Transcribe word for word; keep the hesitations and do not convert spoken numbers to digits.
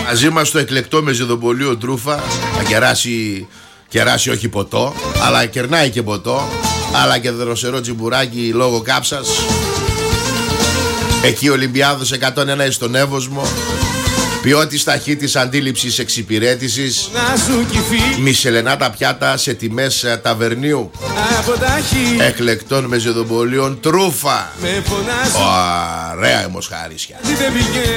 Μαζί μας το εκλεκτό μεζεδοπολείο Τρούφα. Θα κεράσει, κεράσει όχι ποτό, αλλά κερνάει και ποτό. Αλλά και δροσερό τσιμπουράκι λόγω κάψας. Εκεί Ολυμπιάδος εκατόν ένα στον Εύωσμο. Ποιότης ταχύτης αντίληψης εξυπηρέτησης. Μισελενάτα πιάτα σε τιμές ταβερνίου. Εκλεκτών μεζεδοπολείων Τρούφα. Ωραία όμως χαρίσια.